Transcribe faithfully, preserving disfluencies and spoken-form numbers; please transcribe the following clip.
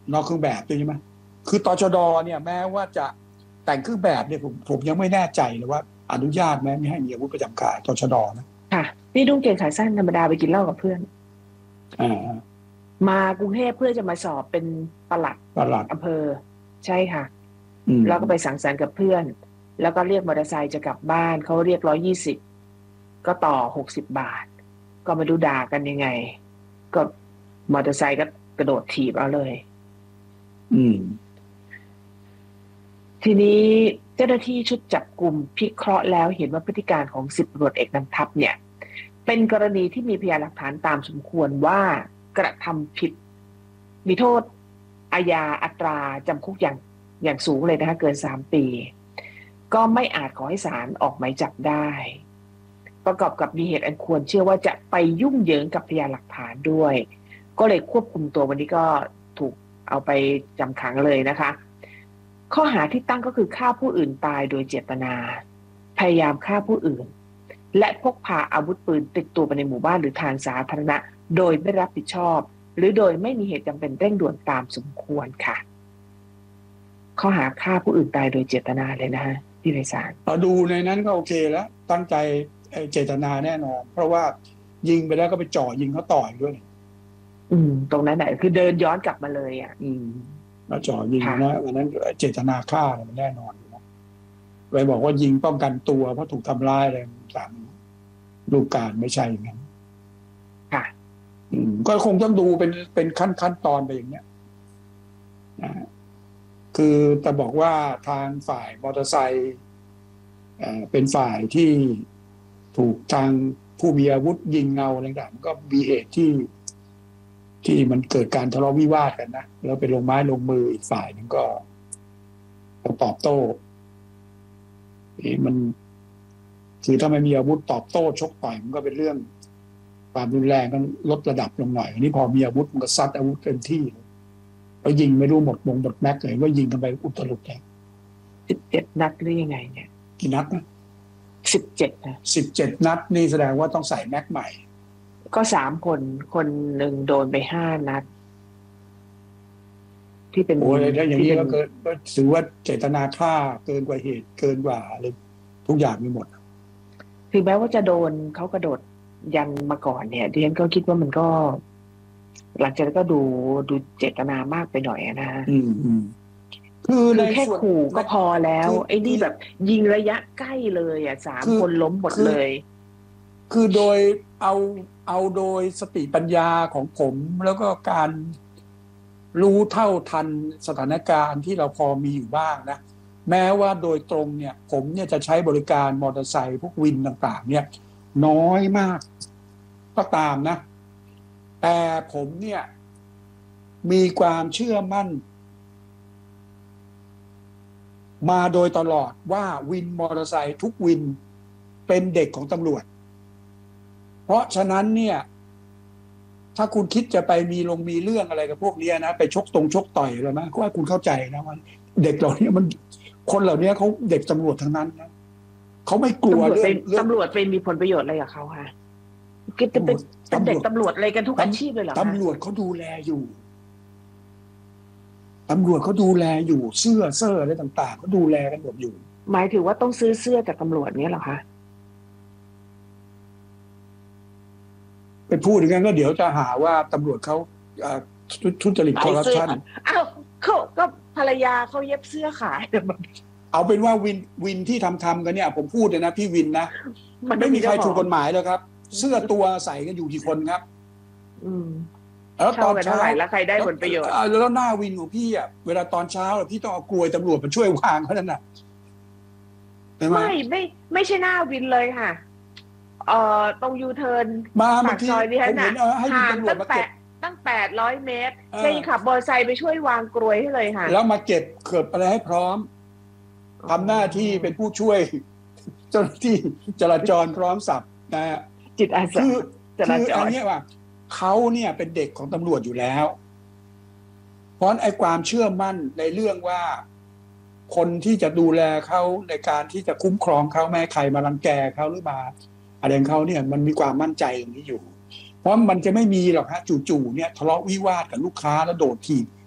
นอกเครื่องแบบด้วยใช่ไหมคือตชดเนี่ยแม้ว่าจะแต่งเครื่องแบบเนี่ยผมผมยังไม่แน่ใจเลยว่าอนุญาตไหมไม่ให้มีอาวุธประจำกายตชดนะค่ะนี่นุ่งเกงขาสั้นธรรมดาไปกินเหล้ากับเพื่อนอ่ามมากรุงเทพเพื่อจะมาสอบเป็นปลัดตลาดอำเภอใช่ค่ะอืมแล้วก็ไปสังสรรค์กับเพื่อนแล้วก็เรียกมอเตอร์ไซค์จะกลับบ้านเขาเรียกร้อยยี่สิบก็ต่อหกสิบบาทก็มาดูด่ากันยังไงก็มอเตอร์ไซค์ก็กระโดดถีบเอาเลยอืมทีนี้เจ้าหน้าที่ชุดจับกลุ่มพิเคราะห์แล้วเห็นว่าพฤติการของสิบตำรวจเอกนำทัพเนี่ยเป็นกรณีที่มีพยานหลักฐานตามสมควรว่ากระทำผิดมีโทษอาญาอัตราจำคุกอย่างอย่างสูงเลยนะคะเกินสามปีก็ไม่อาจขอให้ศาลออกหมายจับได้ประกอบกับมีเหตุอันควรเชื่อว่าจะไปยุ่งเหยิงกับพยานหลักฐานด้วยก็เลยควบคุมตัววันนี้ก็ถูกเอาไปจำขังเลยนะคะข้อหาที่ตั้งก็คือฆ่าผู้อื่นตายโดยเจตนาพยายามฆ่าผู้อื่นและพกพาอาวุธปืนติดตัวไปในหมู่บ้านหรือทางสาธารณะโดยไม่รับผิดชอบหรือโดยไม่มีเหตุจำเป็นเร่งด่วนตามสมควรค่ะข้อหาฆ่าผู้อื่นตายโดยเจตนาเลยนะฮะพี่ไพศาลเราดูในนั้นก็โอเคแล้วตั้งใจเจตนาแน่นอนเพราะว่ายิงไปแล้วก็ไปจ่อยิงเขาต่อยด้วยอืมตรงนั้นไหนคือเดินย้อนกลับมาเลยอ่ะอืมแล้วจ่อยิงนะอันนั้นเจตนาฆ่ามันแน่นอนนะไปบอกว่ายิงป้องกันตัวเพราะถูกทำร้ายอะไรต่างๆลูกการไม่ใช่อย่างนั้นค่ะอืมก็คงต้องดูเป็นเป็นขั้นขั้นตอนไปอย่างเนี้ยนะคือแต่บอกว่าทางฝ่ายมอเตอร์ไซค์เอ่อเป็นฝ่ายที่ถูกทางผู้มีอาวุธยิงเงาอะไรต่างๆก็มีเหตุที่ที่มันเกิดการทะเลาะวิวาทกันนะแล้วไปลงไม้ลงมืออีกฝ่ายนึงก็ตอบโต้นี่มันคือถ้าไม่มีอาวุธตอบโต้ชกต่อยมันก็เป็นเรื่องความรุนแรงก็ลดระดับลงหน่อยอันนี้พอมีอาวุธมันก็ซัดอาวุธเต็มที่แล้วยิงไม่รู้หมดวงหมดแม็กเลยว่ายิงกันไปอุตลุดเลยสิบเจ็ดนัดหรือยังไงเนี่ยกี่นัดนะสิบเจ็ดนะสิบเจ็ดนัดนี่แสดงว่าต้องใส่แม็กใหม่ก็สามคนคนหนึ่งโดนไปห้านัดที่เป็นโอ้ยถ้าอย่างนี้ก็เกินก็ถือว่าเจตนาฆ่าเกินกว่าเหตุเกินกว่าเลยทุกอย่างมีหมดถึงแม้ว่าจะโดนเขากระโดดยันมาก่อนเนี่ยดิฉันก็คิดว่ามันก็ หลังจากนั้นก็ดูดูเจตนามากไปหน่อยนะอืมอืมคือคือแค่ขู่ก็พอแล้วไอ้นี่แบบยิงระยะใกล้เลยอ่ะสามคนล้มหมดเลยคือโดยเอาเอาโดยสติปัญญาของผมแล้วก็การรู้เท่าทันสถานการณ์ที่เราพอมีอยู่บ้างนะแม้ว่าโดยตรงเนี่ยผมเนี่ยจะใช้บริการมอเตอร์ไซค์พวกวินต่างๆเนี่ยน้อยมากก็ตามนะแต่ผมเนี่ยมีความเชื่อมั่นมาโดยตลอดว่าวินมอเตอร์ไซค์ทุกวินเป็นเด็กของตำรวจเพราะฉะนั้นเนี่ยถ้าคุณคิดจะไปมีลงมีเรื่องอะไรกับพวกนี้นะไปชกตรงชกต่อยอะไรนะก็ให้คุณเข้าใจนะว่าเด็กเหล่านี้มันคนเหล่านี้เขาเด็กตำรวจทั้งนั้นนะเขาไม่กลัวเรื่องตำรวจเป็นมีผลประโยชน์อะไรกับเขาคะก็จะเป็นเด็กตำรวจอะไรกันทุกอาชีพเลยเหรอตำรวจเขาดูแลอยู่ตำรวจเขาดูแลอยู่เสื้อเสื้ออะไรต่างๆเขาดูแลกันหมดอยู่หมายถึงว่าต้องซื้อเสื้อจากตำรวจนี้เหรอคะไปพูดอย่างนั้นก็เดี๋ยวจะหาว่าตำรวจเขาทุจริตคอร์รัปชันอ้าวเขาก็ภรรยาเขาเย็บเสื้อขายเอาเป็นว่าวินวินที่ทำทำกันเนี่ยผมพูดเลยนะพี่วินนะมันไม่มีใครถูกกฎหมายเลยครับ เสื้อตัวใส่กันอยู่กี่คนครับอืมแล้วตอนเช้าแล้วใครได้ผลประโยชน์แล้วหน้าวินของพี่อ่ะเวลาตอนเช้าพี่ต้องเอากลวยตำรวจมาช่วยวางเขานั่นน่ะไม่ไม่ไม่ใช่หน้าวินเลยค่ะเอ่อตรงยูเทิร์นมาปากซอยนี่ฮะน่ะห่างตั้งแต่ตั้งแปดร้อยเมตรแค่ขับมอเตอร์ไซค์ไปช่วยวางกลวยให้เลยค่ะแล้วมาเก็บเขือบอะไรให้พร้อมทำหน้าที่เป็นผู้ช่วยเจ้าหน้าที่จราจรพร้อมสับนะฮะจิตอาสาคือคืออันนี้ว่าเขาเนี่ยเป็นเด็กของตำรวจอยู่แล้วเพราะไอ้ความเชื่อมั่นในเรื่องว่าคนที่จะดูแลเขาในการที่จะคุ้มครองเขาแม้ใครมารังแกเขาหรือมาอะไรของเขาเนี่ยมันมีความมั่นใจตรงนี้อยู่เพราะมันจะไม่มีหรอกฮะจู่ๆเนี่ยทะเลาะวิวาทกับลูกค้าแล้วโดดถีบ